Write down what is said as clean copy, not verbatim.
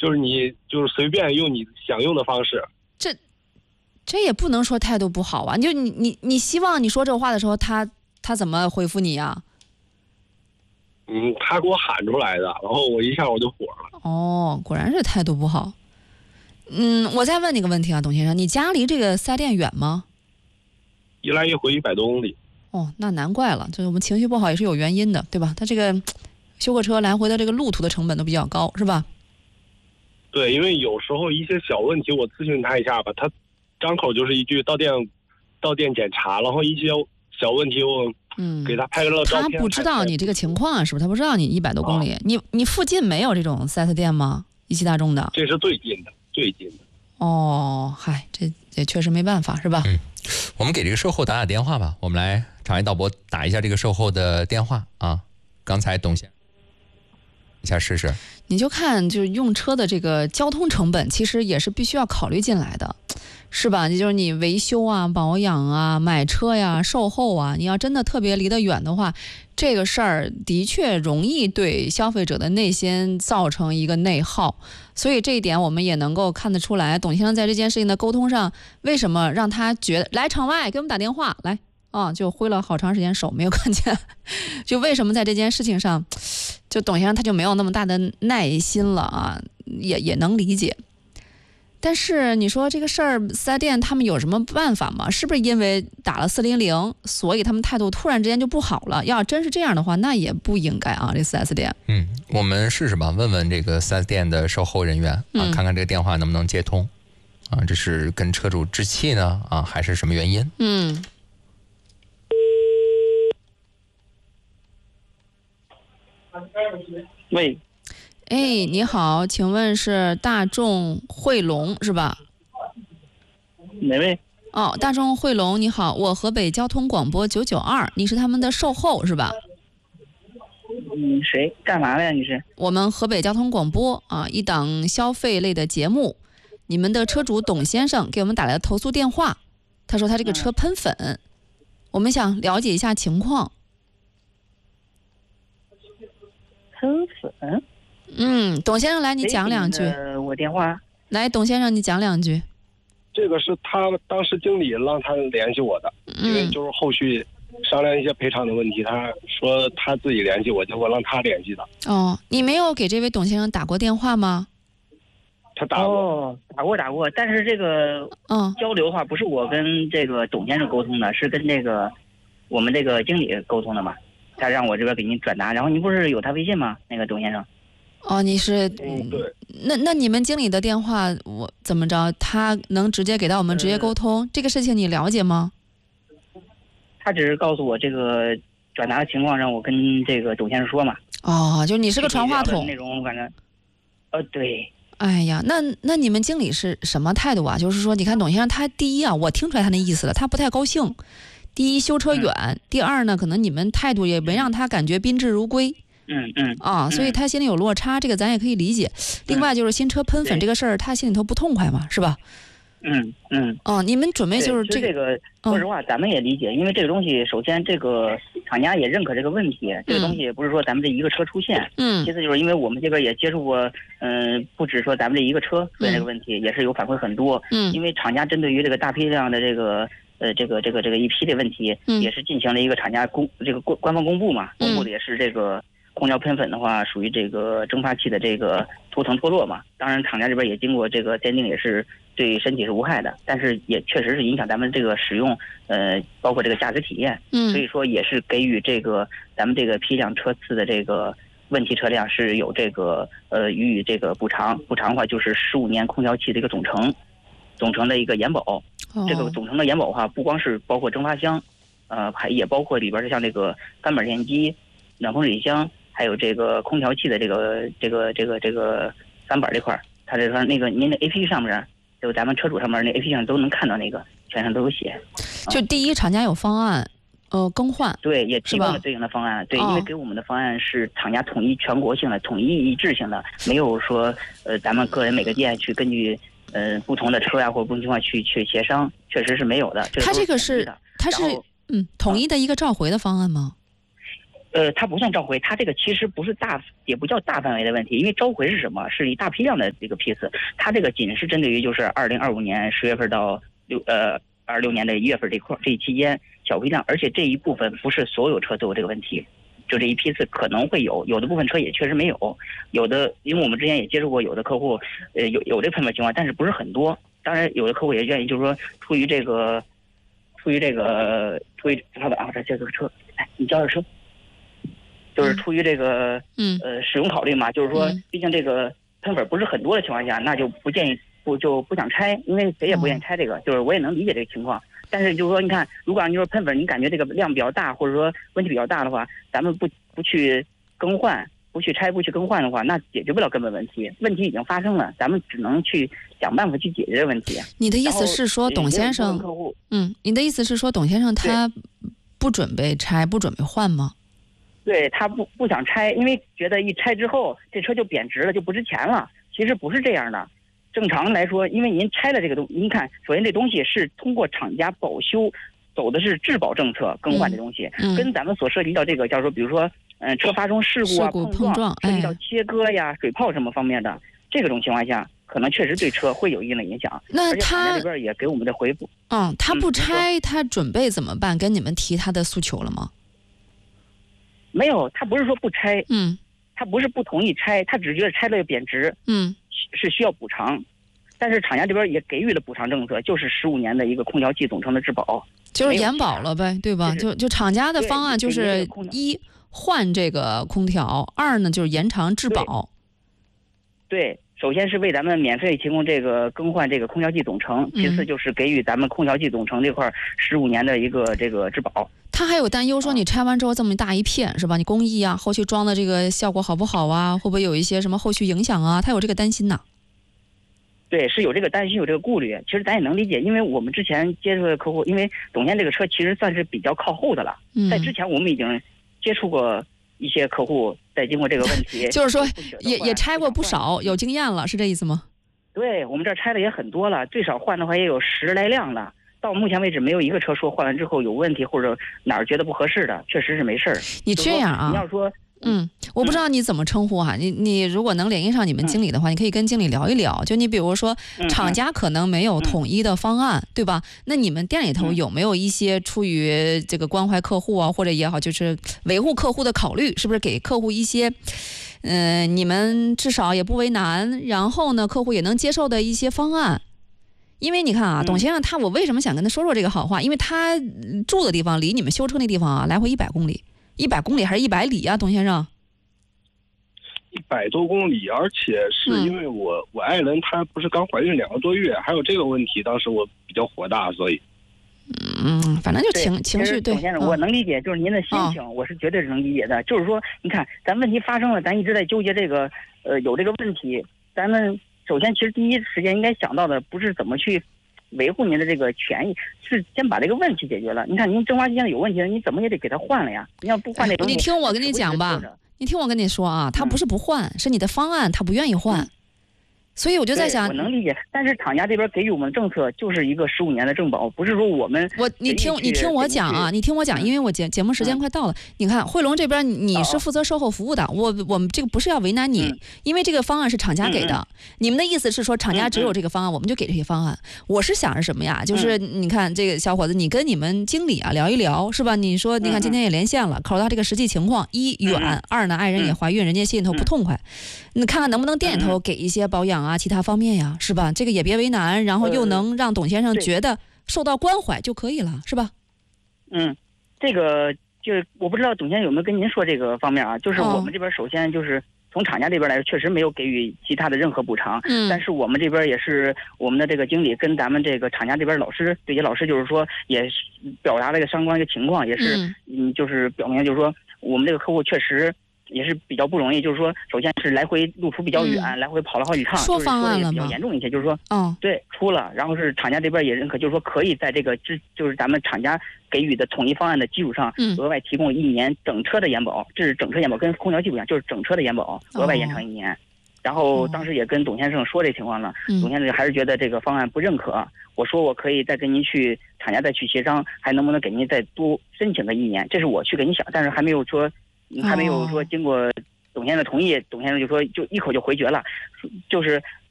就是你就是随便用你想用的方式。 这也不能说态度不好啊！就你希望你说这话的时候，他怎么回复你呀？ 他给我喊出来的，然后我一下我就火了。 哦，果然是态度不好。我再问你个问题啊，董先生，你家离这个4S店远吗？ 一来一回100多公里。 哦，那难怪了，就是我们情绪不好也是有原因的，对吧？他这个修个车来回的这个路途的成本都比较高，是吧？ 对，因为有时候一些小问题我咨询他一下吧，他张口就是一句到店检查，然后一些小问题我给他拍了照片。 他不知道你这个情况啊，是不是？他不知道你100多公里，你附近没有这种4S店吗？一汽大众的？ 这是最近的。 哦，嗨，这也确实没办法，是吧？ 我们给这个售后打电话吧，我们来场外导播打一下这个售后的电话啊。刚才董先生一下试试。 你就看，就是用车的这个交通成本，其实也是必须要考虑进来的，是吧？就是你维修啊、保养啊、买车呀、售后啊，你要真的特别离得远的话，这个事儿的确容易对消费者的内心造成一个内耗。所以这一点我们也能够看得出来，董先生在这件事情的沟通上，为什么让他觉得来场外给我们打电话来就挥了好长时间手没有看见，就为什么在这件事情上，就董先生他就没有那么大的耐心了啊，也能理解。但是你说这个事儿，4S店他们有什么办法吗？是不是因为打了400，所以他们态度突然之间就不好了？要真是这样的话，那也不应该啊，这 4S 店。 我们试试吧，问问这个 4S 店的售后人员啊，看看这个电话能不能接通啊？这是跟车主置气呢啊，还是什么原因？ 喂， 你好，请问是大众汇龙是吧？ 哪位？ 大众汇龙，你好，我河北交通广播992，你是他们的售后是吧？ 谁干嘛的呀？你是？ 我们河北交通广播啊，一档消费类的节目，你们的车主董先生给我们打来的投诉电话，他说他这个车喷粉，我们想了解一下情况。 喷粉？ 董先生来，你讲两句。 我电话。 来，董先生，你讲两句。 这个是他当时经理让他联系我的，因为就是后续商量一些赔偿的问题，他说他自己联系我，结果让他联系的。 你没有给这位董先生打过电话吗？ 他打过。 打过，但是这个交流的话，不是我跟这个董先生沟通的，是跟这个我们这个经理沟通的嘛。他让我这边给您转达，然后您不是有他微信吗？那个董先生。 你是对。 那你们经理的电话我怎么着？他能直接给到我们直接沟通？这个事情你了解吗？ 他只是告诉我这个转达的情况，让我跟这个董先生说嘛。 就你是个传话筒。 内容反正，对。 哎呀，那你们经理是什么态度啊？就是说，你看董先生他第一啊，我听出来他那意思了，他不太高兴。第一，修车远；第二呢，可能你们态度也没让他感觉宾至如归。所以他心里有落差，这个咱也可以理解。另外就是新车喷粉这个事儿，他心里头不痛快嘛，是吧？你们准备就是这个，说实话，咱们也理解，因为这个东西，首先这个厂家也认可这个问题，这个东西也不是说咱们这一个车出现。其次就是因为我们这边也接触过，不止说咱们这一个车出现这个问题，也是有反馈很多。因为厂家针对于这个大批量的这个。这个一批的问题，也是进行了一个厂家官方公布嘛，公布的也是这个空调喷粉的话，属于这个蒸发器的这个涂层脱落嘛。当然，厂家这边也经过这个鉴定，也是对身体是无害的，但是也确实是影响咱们这个使用，包括这个驾驶体验。所以说也是给予这个咱们这个批量车次的这个问题车辆是有这个予以这个补偿的话，就是15年空调器的一个总成的一个延保。这个总成的延保的话，不光是包括蒸发箱，还也包括里边的像这个干板电机、暖风水箱，还有这个空调器的这个翻板这块，它这块那个您的 APP 上面，就咱们车主上面那 APP 上都能看到那个，全上都有写。 就第一，厂家有方案，更换。对， 也提供了对应的方案。对，因为给我们的方案是厂家统一全国性的、统一一致性的，没有说咱们个人每个店去根据。不同的车呀，或者不同情况去协商，确实是没有的。 它这个是统一的一个召回的方案吗？ 它不算召回，它这个其实不是也不叫大范围的问题，因为召回是什么？是一大批量的这个批次，它这个仅是针对于就是2025年10月份到26年的1月份这一期间小批量，而且这一部分不是所有车都有这个问题，就这一批次可能会有的部分车也确实没有，有的因为我们之前也接触过有的客户，有这喷粉情况，但是不是很多。当然有的客户也愿意就是说出于稍等啊，这个车，哎，你叫车。就是出于这个使用考虑嘛，就是说，毕竟这个喷粉不是很多的情况下，那就不建议不想拆，因为谁也不愿意拆这个，就是我也能理解这个情况。但是就是说，你看，如果你说喷粉，你感觉这个量比较大，或者说问题比较大的话，咱们不去更换，不去拆，不去更换的话，那解决不了根本问题。问题已经发生了，咱们只能去想办法去解决这个问题。 你的意思是说，董先生，你的意思是说，董先生他不准备拆，不准备换吗？ 对，他不想拆，因为觉得一拆之后这车就贬值了，就不值钱了。其实不是这样的，正常来说，因为您拆了这个东西，您看，首先这东西是通过厂家保修，走的是质保政策更换这东西，跟咱们所涉及到这个叫说，比如说车发生事故啊、碰撞，涉及到切割呀、水泡什么方面的，这种情况下，可能确实对车会有一定的影响。 那他这边也给我们的回复， 他不拆，他准备怎么办？跟你们提他的诉求了吗？ 没有，他不是说不拆，他不是不同意拆，他只觉得拆了贬值，是需要补偿，但是厂家这边也给予了补偿政策，就是15年的一个空调器总成的质保， 就是延保了呗，对吧？就厂家的方案就是一换这个空调，二呢就是延长质保。 对，首先是为咱们免费提供这个更换这个空调器总成，其次就是给予咱们空调器总成这块15年的一个这个质保。 他还有担忧说，你拆完之后这么大一片是吧？你工艺啊，后续装的这个效果好不好啊？会不会有一些什么后续影响啊？他有这个担心呢。 对，是有这个担心，有这个顾虑。其实咱也能理解，因为我们之前接触的客户，因为董先这个车其实算是比较靠后的了。在之前我们已经接触过一些客户，在经过这个问题， 就是说也拆过不少，有经验了，是这意思吗？ 对，我们这儿拆的也很多了，最少换的话也有10来辆了。到目前为止，没有一个车说换完之后有问题或者哪儿觉得不合适的，确实是没事儿。 你这样啊？ 你要说， 我不知道你怎么称呼哈。你如果能联系上你们经理的话，你可以跟经理聊一聊。就你比如说，厂家可能没有统一的方案，对吧？那你们店里头有没有一些出于这个关怀客户啊，或者也好，就是维护客户的考虑，是不是给客户一些，你们至少也不为难，然后呢，客户也能接受的一些方案？因为你看啊，董先生我为什么想跟他说这个好话？因为他住的地方离你们修车那地方啊，来回100公里，100公里还是100里啊，董先生 ？100多公里，而且是因为我爱人她不是刚怀孕2个多月，还有这个问题，当时我比较火大，所以反正就情绪。对， 董先生，我能理解，就是您的心情，我是绝对是能理解的。就是说，你看，咱问题发生了，咱一直在纠结这个，有这个问题，咱们。首先，其实第一时间应该想到的不是怎么去维护您的这个权益，是先把这个问题解决了。你看，您蒸发机现在有问题了，你怎么也得给它换了呀？你要不换这东西， 你听我跟你讲吧，你听我跟你说啊，他不是不换，是你的方案他不愿意换。所以我就在想， 我能理解，但是厂家这边给予我们政策就是一个15年的正保，不是说我们你听我讲啊，你听我讲，因为我节目时间快到了。你看汇龙这边你是负责售后服务的，我们这个不是要为难你，因为这个方案是厂家给的。你们的意思是说厂家只有这个方案，我们就给这些方案。我是想着什么呀？就是你看这个小伙子，你跟你们经理啊聊一聊，是吧？你说你看今天也连线了，考虑到这个实际情况，一远，二呢爱人也怀孕，人家心里头不痛快，你看看能不能店里头给一些保养啊其他方面呀，是吧？这个也别为难，然后又能让董先生觉得受到关怀就可以了，是吧？ 这个就是我不知道董先生有没有跟您说这个方面啊？就是我们这边首先就是从厂家这边来，确实没有给予其他的任何补偿，但是我们这边也是我们的这个经理跟咱们这个厂家这边老师，这些老师就是说也表达了一个相关一个情况，也是就是表明就是说我们这个客户确实。也是比较不容易，就是说，首先是来回路途比较远，来回跑了好几趟， 说方案了吗？ 比较严重一些，就是说，对，出了，然后是厂家这边也认可，就是说可以在这个就是咱们厂家给予的统一方案的基础上，额外提供1年整车的延保，这是整车延保，跟空调器不一样，就是整车的延保，额外延长1年。然后当时也跟董先生说这情况了，董先生还是觉得这个方案不认可。我说我可以再跟您去厂家再去协商，还能不能给您再多申请个1年？这是我去给您想，但是还没有说。 还没有说经过董先生同意，董先生就说就一口就回绝了，就是